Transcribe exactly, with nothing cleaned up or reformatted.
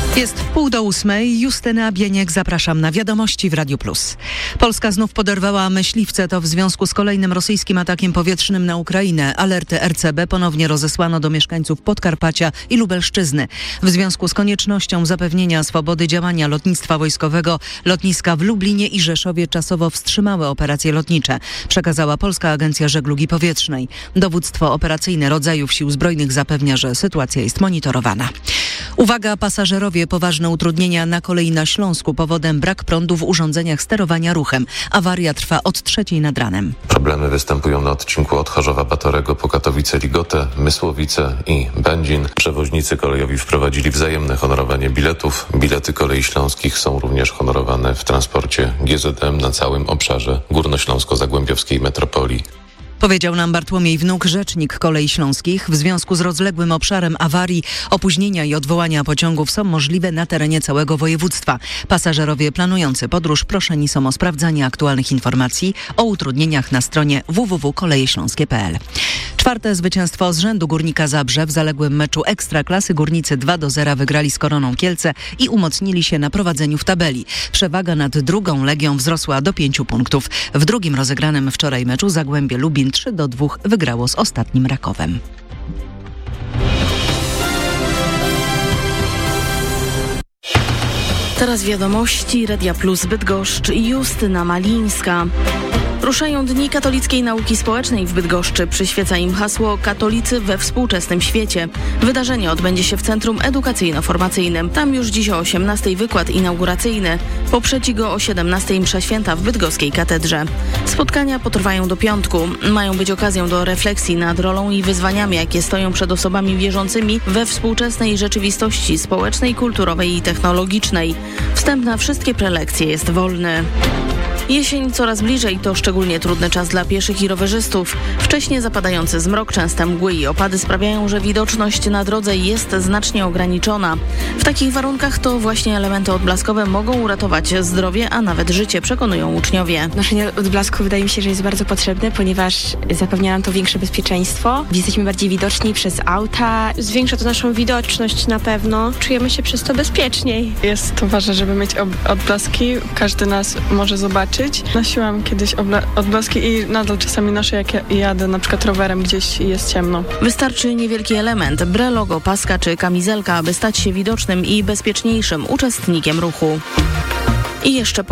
Jest wpół do ósmej. Justyna Bieniek, zapraszam na Wiadomości w Radiu Plus. Polska znów poderwała myśliwce. To w związku z kolejnym rosyjskim atakiem powietrznym na Ukrainę. Alerty R C B ponownie rozesłano do mieszkańców Podkarpacia i Lubelszczyzny. W związku z koniecznością zapewnienia swobody działania lotnictwa wojskowego, lotniska w Lublinie i Rzeszowie czasowo wstrzymały operacje lotnicze, przekazała Polska Agencja Żeglugi Powietrznej. Dowództwo operacyjne rodzajów Sił Zbrojnych zapewnia, że sytuacja jest monitorowana. Uwaga, pasażerowie, poważne utrudnienia na kolei na Śląsku. Powodem brak prądu w urządzeniach sterowania ruchem. Awaria trwa od trzeciej nad ranem. Problemy występują na odcinku od Chorzowa-Batorego po Katowice-Ligotę, Mysłowice i Będzin. Przewoźnicy kolejowi wprowadzili wzajemne honorowanie biletów. Bilety Kolei Śląskich są również honorowane w transporcie G Z M na całym obszarze górnośląsko-zagłębiowskiej metropolii. Powiedział nam Bartłomiej Wnuk, rzecznik Kolei Śląskich. W związku z rozległym obszarem awarii, opóźnienia i odwołania pociągów są możliwe na terenie całego województwa. Pasażerowie planujący podróż proszeni są o sprawdzanie aktualnych informacji o utrudnieniach na stronie w w w kropka kolejeśląskie kropka p l. Czwarte zwycięstwo z rzędu Górnika Zabrze. W zaległym meczu Ekstraklasy górnicy dwa do zera wygrali z Koroną Kielce i umocnili się na prowadzeniu w tabeli. Przewaga nad drugą Legią wzrosła do pięciu punktów. W drugim rozegranym wczoraj meczu Zagłębie Lubin trzy do dwóch wygrało z ostatnim Rakowem. Teraz wiadomości Radia Plus Bydgoszcz i Justyna Malińska. Ruszają Dni Katolickiej Nauki Społecznej w Bydgoszczy. Przyświeca im hasło Katolicy we współczesnym świecie. Wydarzenie odbędzie się w Centrum Edukacyjno-Formacyjnym. Tam już dziś o osiemnastej wykład inauguracyjny. Poprzedzi go o siedemnastej msza święta w bydgoskiej katedrze. Spotkania potrwają do piątku. Mają być okazją do refleksji nad rolą i wyzwaniami, jakie stoją przed osobami wierzącymi we współczesnej rzeczywistości społecznej, kulturowej i technologicznej. Wstęp na wszystkie prelekcje jest wolny. Jesień coraz bliżej, to szczególnie trudny czas dla pieszych i rowerzystów. Wcześnie zapadający zmrok, częste mgły i opady sprawiają, że widoczność na drodze jest znacznie ograniczona. W takich warunkach to właśnie elementy odblaskowe mogą uratować zdrowie, a nawet życie, przekonują uczniowie. Noszenie odblasku wydaje mi się, że jest bardzo potrzebne, ponieważ zapewnia nam to większe bezpieczeństwo. Jesteśmy bardziej widoczni przez auta. Zwiększa to naszą widoczność na pewno. Czujemy się przez to bezpieczniej. Jest to ważne, żeby mieć ob- odblaski. Każdy nas może zobaczyć. Nosiłam kiedyś obla- odblaski i nadal czasami noszę, jak ja jadę na przykład rowerem gdzieś i jest ciemno. Wystarczy niewielki element, bre, logo, paska czy kamizelka, aby stać się widocznym i bezpieczniejszym uczestnikiem ruchu. I jeszcze po